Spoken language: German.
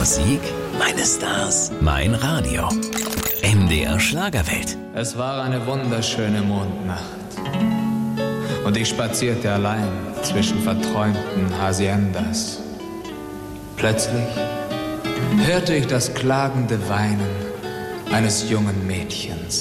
Musik, meine Stars, mein Radio. MDR Schlagerwelt. Es war eine wunderschöne Mondnacht. Und ich spazierte allein zwischen verträumten Haciendas. Plötzlich hörte ich das klagende Weinen eines jungen Mädchens.